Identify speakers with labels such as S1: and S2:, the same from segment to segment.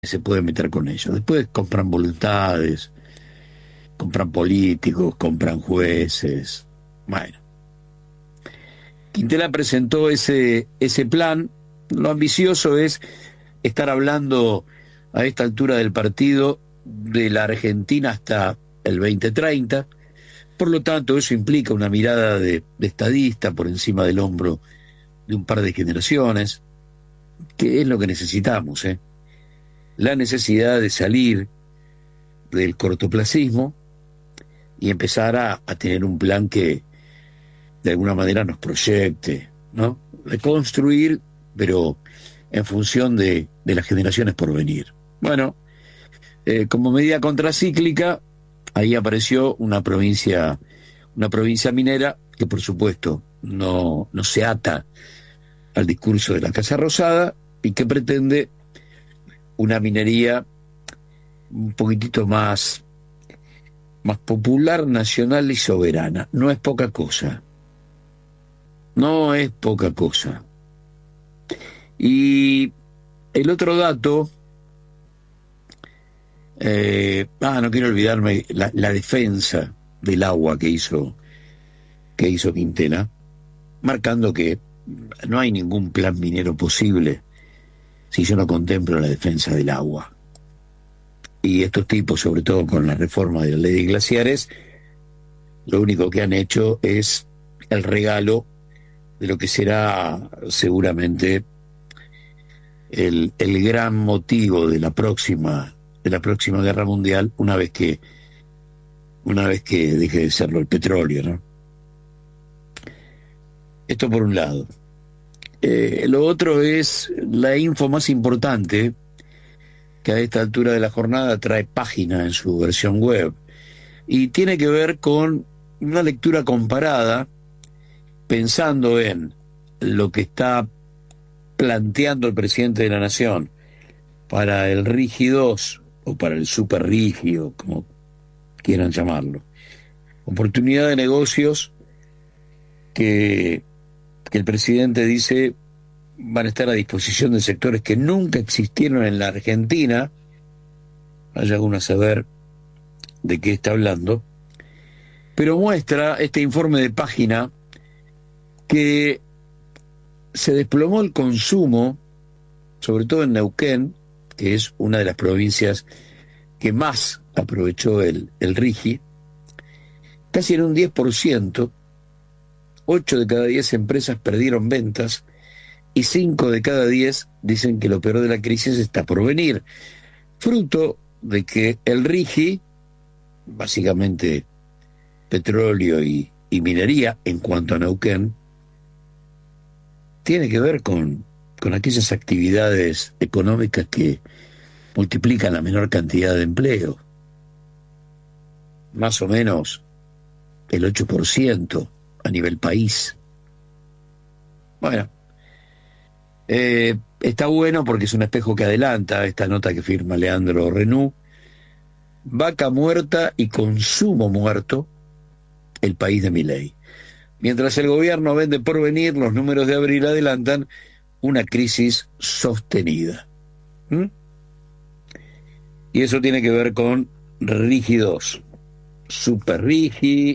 S1: se puede meter con ellos. Después compran voluntades, compran políticos, compran jueces. Bueno, Quintela presentó ese plan. Lo ambicioso es estar hablando a esta altura del partido de la Argentina hasta el 2030. Por lo tanto, eso implica una mirada de estadista por encima del hombro de un par de generaciones, que es lo que necesitamos, ¿eh? La necesidad de salir del cortoplacismo y empezar a tener un plan que de alguna manera nos proyecte, ¿no? De construir, pero en función de las generaciones por venir. Bueno, como medida contracíclica, ahí apareció una provincia minera que por supuesto no se ata al discurso de la Casa Rosada y que pretende una minería un poquitito más popular, nacional y soberana. No es poca cosa. No es poca cosa. Y el otro dato, no quiero olvidarme, la defensa del agua que hizo Quintela, marcando que no hay ningún plan minero posible si yo no contemplo la defensa del agua. Y estos tipos, sobre todo con la reforma de la ley de glaciares, lo único que han hecho es el regalo de lo que será seguramente el gran motivo de la próxima guerra mundial, una vez que deje de serlo el petróleo, ¿no? Esto por un lado. Lo otro es la info más importante, que a esta altura de la jornada trae página en su versión web, y tiene que ver con una lectura comparada, pensando en lo que está planteando el presidente de la Nación para el RIGI 2 o para el Super RIGI, o como quieran llamarlo. Oportunidad de negocios que el presidente dice van a estar a disposición de sectores que nunca existieron en la Argentina. Vaya uno a saber de qué está hablando. Pero muestra este informe de página que se desplomó el consumo, sobre todo en Neuquén, que es una de las provincias que más aprovechó el RIGI, casi en un 10%. 8 de cada 10 empresas perdieron ventas y 5 de cada 10 dicen que lo peor de la crisis está por venir, fruto de que el RIGI, básicamente petróleo y minería en cuanto a Neuquén, tiene que ver con aquellas actividades económicas que multiplican la menor cantidad de empleo, más o menos el 8% a nivel país. Bueno, está bueno porque es un espejo que adelanta esta nota que firma Leandro Renú: vaca muerta y consumo muerto, el país de Milei. Mientras el gobierno vende por venir, los números de abril adelantan una crisis sostenida. ¿Mm? Y eso tiene que ver con RIGI 2, Super RIGI.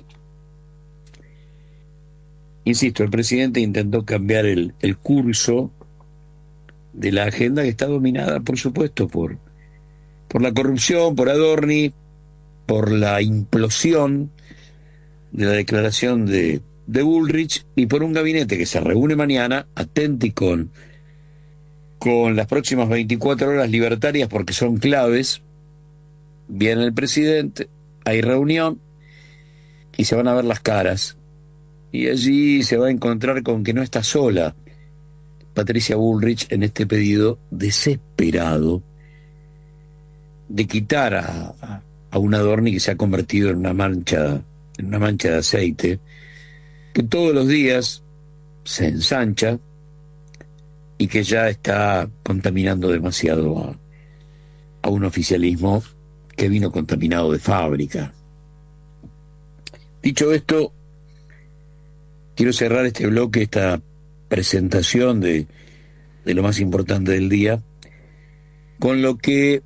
S1: Insisto, el presidente intentó cambiar el curso de la agenda, que está dominada, por supuesto, por la corrupción, por Adorni, por la implosión de la declaración de Bullrich, y por un gabinete que se reúne mañana, atenti con las próximas 24 horas libertarias, porque son claves. Viene el presidente, hay reunión y se van a ver las caras, y allí se va a encontrar con que no está sola Patricia Bullrich en este pedido desesperado de quitar a un Adorni que se ha convertido en una mancha de aceite, que todos los días se ensancha y que ya está contaminando demasiado a un oficialismo que vino contaminado de fábrica. Dicho esto, quiero cerrar este bloque, esta presentación de lo más importante del día, con lo que